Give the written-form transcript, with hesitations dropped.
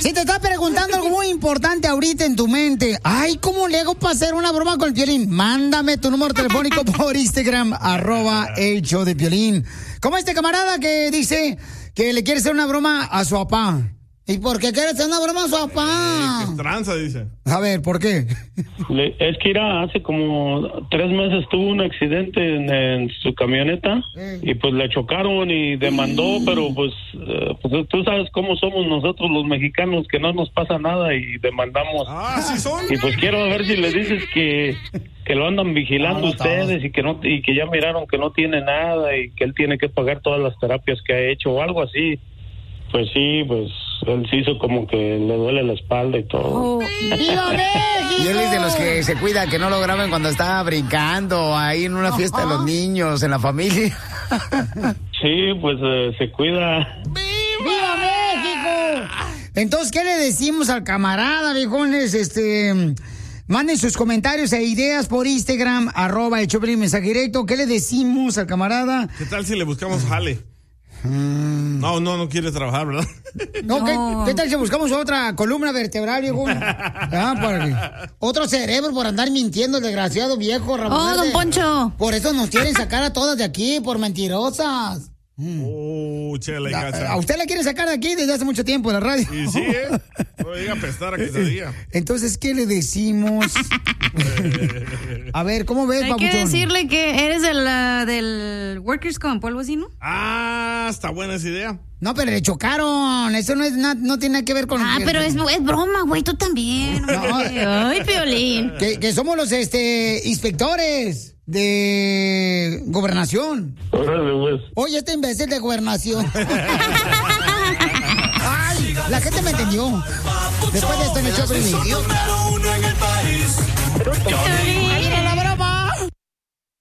Si te estás preguntando algo muy importante ahorita en tu mente, ay, ¿cómo le hago para hacer una broma con el Piolín? Mándame tu número telefónico por Instagram, @el show de Piolín. Como este camarada que dice que le quiere hacer una broma a su papá. ¿Y por qué quiere hacer una broma a su papá? Que es tranza, dice. A ver, ¿por qué? Es que hace como 3 meses tuvo un accidente en su camioneta y pues le chocaron y demandó, pero pues tú sabes cómo somos nosotros los mexicanos, que no nos pasa nada y demandamos. Ah, ¿sí son? Y pues quiero ver si le dices que lo andan vigilando ustedes y que ya miraron que no tiene nada y que él tiene que pagar todas las terapias que ha hecho o algo así. Pues sí, pues él se hizo como que le duele la espalda y todo. ¡Viva México! Y él es de los que se cuida que no lo graben cuando está brincando ahí en una fiesta de los niños, en la familia. Sí, pues se cuida. ¡Viva México! Entonces, ¿qué le decimos al camarada, viejones? Manden sus comentarios e ideas por Instagram, @el Choplin, mensaje directo. ¿Qué le decimos al camarada? ¿Qué tal si le buscamos jale? No quiere trabajar, ¿verdad? No. ¿Qué tal si buscamos otra columna vertebral, viejo? Otro cerebro por andar mintiendo, el desgraciado viejo, Ramón. ¡Oh, don Poncho! Por eso nos quieren sacar a todas de aquí, por mentirosas. Chela y cacha. A usted la quiere sacar de aquí desde hace mucho tiempo en la radio. Y sí, no llega a apestar a quesadilla. Entonces, ¿qué le decimos? A ver, ¿cómo ves, Hay papuchón? que decirle que eres del Workers' Comp o algo así, ¿no? Ah, está buena esa idea. No, pero le chocaron. Eso no tiene nada que ver con... Pero es broma, güey, tú también. Ay, Piolín. Que somos los inspectores de gobernación. Oye, este imbécil de gobernación. Ay, la gente me entendió. Después de esto en el show.